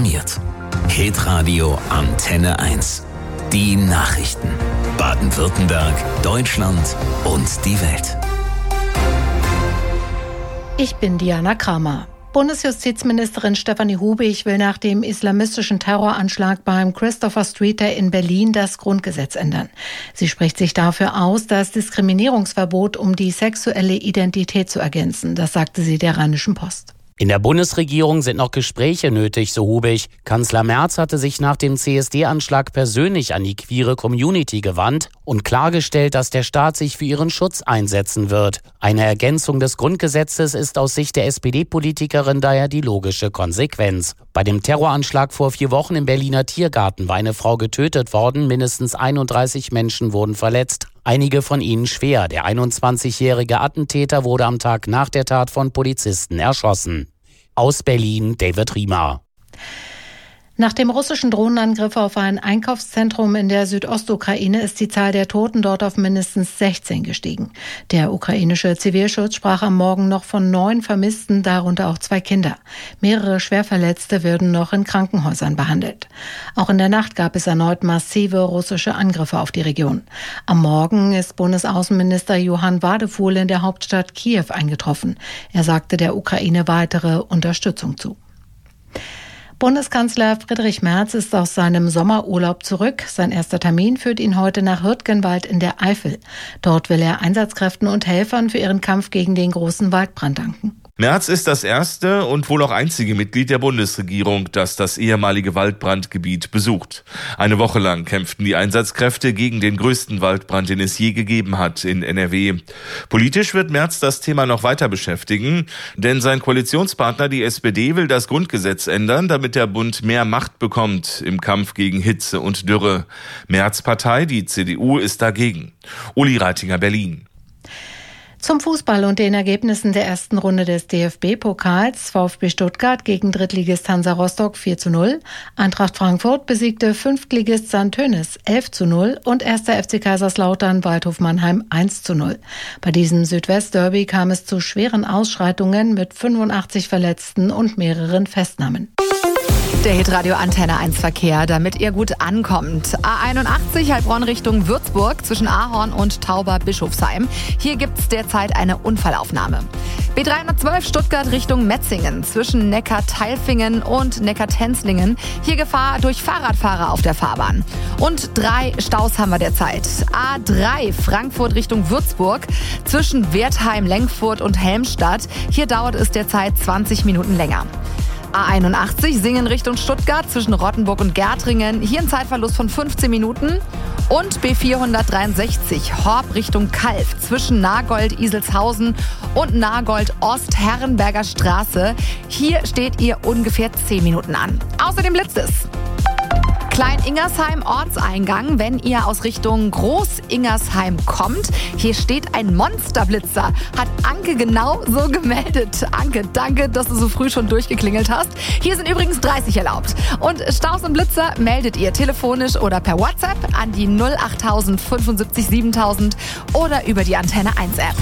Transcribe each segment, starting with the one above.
informiert. Hitradio Antenne 1. Die Nachrichten. Baden-Württemberg, Deutschland und die Welt. Ich bin Diana Kramer. Bundesjustizministerin Stefanie Hubig will nach dem islamistischen Terroranschlag beim Christopher Street in Berlin das Grundgesetz ändern. Sie spricht sich dafür aus, das Diskriminierungsverbot um die sexuelle Identität zu ergänzen. Das sagte sie der Rheinischen Post. In der Bundesregierung sind noch Gespräche nötig, so Hubig. Kanzler Merz hatte sich nach dem CSD-Anschlag persönlich an die queere Community gewandt und klargestellt, dass der Staat sich für ihren Schutz einsetzen wird. Eine Ergänzung des Grundgesetzes ist aus Sicht der SPD-Politikerin daher die logische Konsequenz. Bei dem Terroranschlag vor 4 Wochen im Berliner Tiergarten war eine Frau getötet worden, mindestens 31 Menschen wurden verletzt. Einige von ihnen schwer. Der 21-jährige Attentäter wurde am Tag nach der Tat von Polizisten erschossen. Aus Berlin, David Riemer. Nach dem russischen Drohnenangriff auf ein Einkaufszentrum in der Südostukraine ist die Zahl der Toten dort auf mindestens 16 gestiegen. Der ukrainische Zivilschutz sprach am Morgen noch von 9 Vermissten, darunter auch 2 Kinder. Mehrere Schwerverletzte werden noch in Krankenhäusern behandelt. Auch in der Nacht gab es erneut massive russische Angriffe auf die Region. Am Morgen ist Bundesaußenminister Johann Wadefuhl in der Hauptstadt Kiew eingetroffen. Er sagte der Ukraine weitere Unterstützung zu. Bundeskanzler Friedrich Merz ist aus seinem Sommerurlaub zurück. Sein erster Termin führt ihn heute nach Hürtgenwald in der Eifel. Dort will er Einsatzkräften und Helfern für ihren Kampf gegen den großen Waldbrand danken. Merz ist das erste und wohl auch einzige Mitglied der Bundesregierung, das das ehemalige Waldbrandgebiet besucht. Eine Woche lang kämpften die Einsatzkräfte gegen den größten Waldbrand, den es je gegeben hat in NRW. Politisch wird Merz das Thema noch weiter beschäftigen, denn sein Koalitionspartner, die SPD, will das Grundgesetz ändern, damit der Bund mehr Macht bekommt im Kampf gegen Hitze und Dürre. Merz' Partei, die CDU, ist dagegen. Uli Reitinger, Berlin. Zum Fußball und den Ergebnissen der ersten Runde des DFB-Pokals. VfB Stuttgart gegen Drittligist Hansa Rostock 4:0. Eintracht Frankfurt besiegte Fünftligist St. Tönis 11:0 und 1. FC Kaiserslautern Waldhof Mannheim 1:0. Bei diesem Südwest-Derby kam es zu schweren Ausschreitungen mit 85 Verletzten und mehreren Festnahmen. Der Hitradio Antenne 1 Verkehr, damit ihr gut ankommt. A81 Heilbronn Richtung Würzburg zwischen Ahorn und Tauber-Bischofsheim. Hier gibt's derzeit eine Unfallaufnahme. B312 Stuttgart Richtung Metzingen zwischen Neckar-Teilfingen und Neckar-Tenzlingen. Hier Gefahr durch Fahrradfahrer auf der Fahrbahn. Und 3 Staus haben wir derzeit. A3 Frankfurt Richtung Würzburg zwischen Wertheim, Lenkfurt und Helmstadt. Hier dauert es derzeit 20 Minuten länger. A81 Singen Richtung Stuttgart zwischen Rottenburg und Gärtringen. Hier ein Zeitverlust von 15 Minuten. Und B463 Horb Richtung Calw zwischen Nagold-Iselshausen und Nagold-Ost-Herrenberger Straße. Hier steht ihr ungefähr 10 Minuten an. Außerdem blitzt es. Klein-Ingersheim Ortseingang, wenn ihr aus Richtung Groß-Ingersheim kommt. Hier steht ein Monsterblitzer. Hat Anke genau so gemeldet. Anke, danke, dass du so früh schon durchgeklingelt hast. Hier sind übrigens 30 erlaubt. Und Staus und Blitzer meldet ihr telefonisch oder per WhatsApp an die 08000 75 7000 oder über die Antenne 1 App.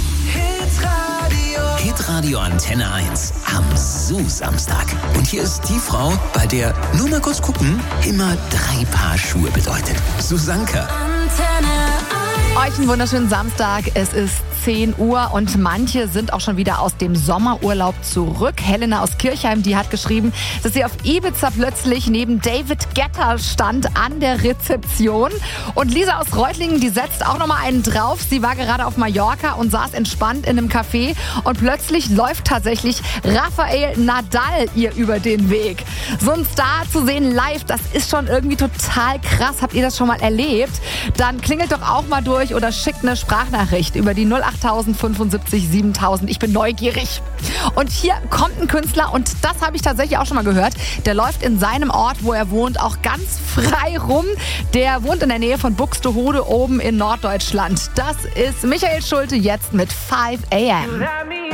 Hitradio Antenne 1 am Samstag. Und hier ist die Frau, bei der nur mal kurz gucken immer 3 Paar Schuhe bedeutet. Susanka. Euch einen wunderschönen Samstag. Es ist 10 Uhr und manche sind auch schon wieder aus dem Sommerurlaub zurück. Helena aus Kirchheim, die hat geschrieben, dass sie auf Ibiza plötzlich neben David Guetta stand an der Rezeption. Und Lisa aus Reutlingen, die setzt auch nochmal einen drauf. Sie war gerade auf Mallorca und saß entspannt in einem Café und plötzlich läuft tatsächlich Rafael Nadal ihr über den Weg. So ein Star zu sehen live, das ist schon irgendwie total krass. Habt ihr das schon mal erlebt? Dann klingelt doch auch mal durch oder schickt eine Sprachnachricht über die 08000 75 7000. Ich bin neugierig. Und hier kommt ein Künstler und das habe ich tatsächlich auch schon mal gehört. Der läuft in seinem Ort, wo er wohnt, auch ganz frei rum. Der wohnt in der Nähe von Buxtehude oben in Norddeutschland. Das ist Michael Schulte jetzt mit 5 AM.